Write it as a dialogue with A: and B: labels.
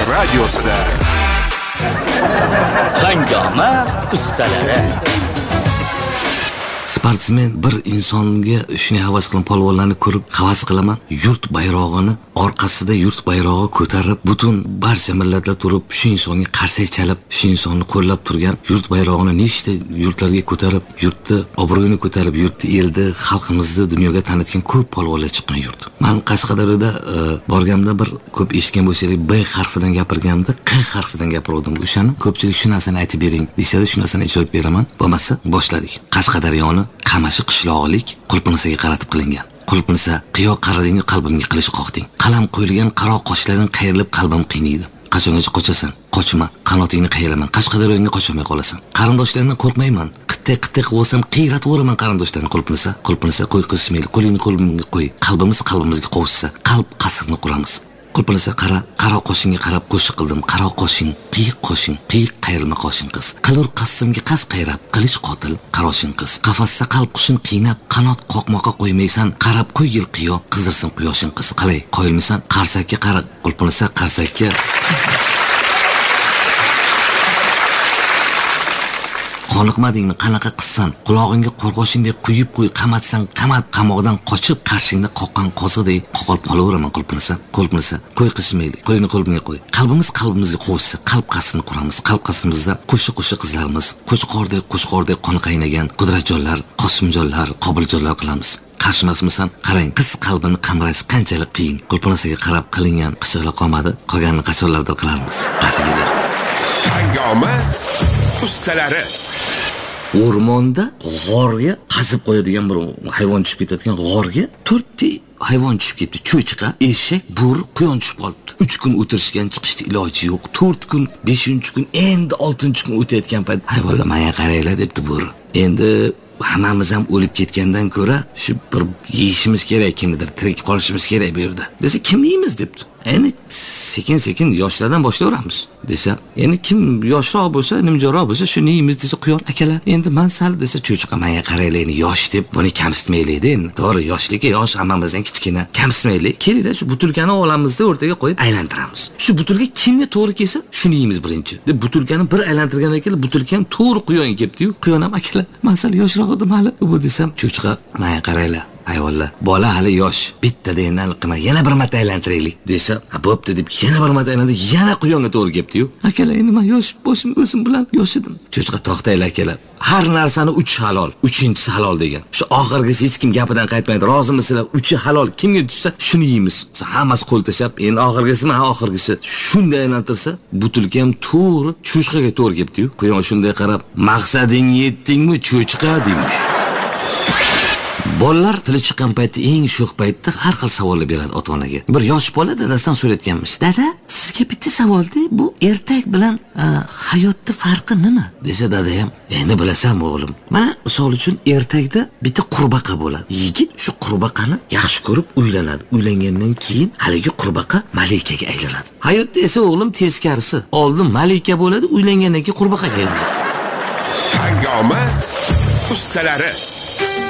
A: radiosida
B: Hangoma ustalari.
C: Sportsmen bir insonga shuni havas qilib polvonlarni ko'rib havas qilaman. Yurt bayrog'ini orqasida yurt bayrog'i ko'tarib, butun barcha millatlar turib, shu insonga qarsak chalib, shu insonni qo'llab turgan, yurt bayrog'ini nechta yurtlarga ko'tarib, yurtni obro'yini ko'tarib, yurtni eldi, xalqimizni dunyoga tanitgan ko'p polvonlar chiqqan yurt. Men Qashqadaryoda borganimda bir ko'p eshitgan bo'lsangiz, B harfidan gapirganimda Q harfidan gapirdim. O'shani ko'pchilik shu narsani aytib bering deshadi, shu narsani ijod beraman. Bo'lmasa boshladik. Qashqadaryoni Qamashi qishlog'ilik Qulpinsaga qaratib qilingan. Qulpinsa qiyo qaradingi qalbimga qilish qoqding. Qalam qo'yilgan qaro qoshlaring qayrilib qalbim qiynaydi. Qachongacha qochasan? Qochma, qanotingni qayraman. Qashqadaryoga qochamay qolasan. Qarindoshlarimdan qo'rqmayman. Qitta qilsam qiyratib o'raman qarindoshlarimni. Qulpinsa qo'y qismayli, qo'lingni qo'limga qo'y. Qalbimiz qalbimizga qovushsa, qalb qasrni quramiz. Qulpinsa qaro qoshingga qarab qo'shiq qildim. Qaro qoshing, qiyiq qayrilma qoshing qiz. Qilur qassimga qas qayrab, qilich qotil qaroshing qiz. Qafasda qalb qushing qiynab, qanot qoqmoqqa qo'ymaysan. Qarab qo'y yil qiyo, qizdirsin quyoshing qiz. Qalay, qo'yilmaysan? Qarsakka qara. Qulpinsa qarsakka qoniqmadingmi? Qanaqa qissan? Qulog'ingga qo'rg'oshingdek quyib qo'y, qamatsan, qamoqdan qochib qarshingda qoqqan qoziqdek qoqolib qolaveraman. Qulpinsa qo'y qismayli, qo'lingni qo'limga qo'y. Qalbimiz qalbimizga qo'shsa, qalb qasrini quramiz. Qalb qasrimizda qo'sha qizlarimiz, qo'chqordek qon qaynagan Qudratjonlar, Qosimjonlar, Qobiljonlar qilamiz. Qarshmasmisan? Qarang, qiz qalbini qamrash qanchalik qiyin. Qulpinsaga qarab qilingan qichiqlar qolmadi, qolganini qachonlarda qilarmiz. Qarsigalar.
A: Hangoma ustalari.
C: O'rmonda g'orga qazib qo'yadigan bir hayvon tushib ketadigan g'orga 4 ta hayvon tushib ketdi. Cho'chqa, eshak, bo'ri, quyon tushib qolibdi. 3 kun o'tirishgan, chiqishda iloji yo'q. 4 kun, 5-kun, endi 6-kun o'tayotgan payt hayvonlar menga qaranglar debdi bo'ri. Endi hammamiz ham o'lib ketgandan ko'ra shu bir yeyishimiz kerak, kimnidir tirik qolishimiz kerak bu yerda. Desa, kim yeymiz debdi. Endi sekin yoshlardan boshlayveramiz desa, endi kim yoshroq bo'lsa, nimjoqroq bo'lsa shuni yeymiz desa, quyon akalar. Endi men sal desa, cho'chqa menga qaranglar, yosh deb buni kamsitmaylik-da endi. To'g'ri, yoshligi yosh, hammamizdan kichkina. Kamsitmaylik. Kelinglar shu butulkani olamizda o'rtaga qo'yib aylantiramiz. Shu butulka kimga to'g'ri kelsa, shuni yeymiz birinchi. Deb butulkani bir aylantirgandan keyin butulka ham to'g'ri quyonga kelibdi-yu. Quyon ham akalar, men sal yoshroq edim hali. Bu desam, cho'chqa menga qaranglar. Hayvonlar, bola hali yosh, bittada endi qilma, yana bir marta aylantiraylik desa, bo'pti deb yana bir marta aylantirdi, yana quyonga to'g'ri kelibdi-yu. Akalar, endi men yosh, boshim o'zim bilan yosh edim. Cho'chqa to'xtaylar akalar. Har narsani 3 halol, 3-inchisi halol degan. Shu oxirgisi hech kim gapidan qaytmaydi. Rozimisizlar? 3i halol. Kimga tushsa, shuni yeymiz. Hammasi qo'l tashab, endi oxirgisi shunday aylantirsa, butulka ham to'g'ri cho'chqaga to'g'ri kelibdi-yu. Quyon shunday qarab, "Maqsading yetdingmi, cho'chqa?" demiş. Bolalar tili chiqqan paytda, eng sho'x paytda har xil savollar beradi ota-onaga. Bir yosh bola dadasidan so'rayotganmish. "Dada, sizga bitta savol-da, bu ertak bilan hayotda farqi nima?" desa, dada ham, "Endi bilasan o'g'lim. Mana misol uchun ertakda bitta qurbaqa bo'ladi. Yigit shu qurbaqani yaxshi ko'rib uylanadi. Uylangandan keyin haligi qurbaqa malikaga aylanadi. Hayotda esa o'g'lim teskarisi. Oldin malika bo'ladi, uylangandan keyin qurbaqaga aylanadi."
A: Hangoma ustalari.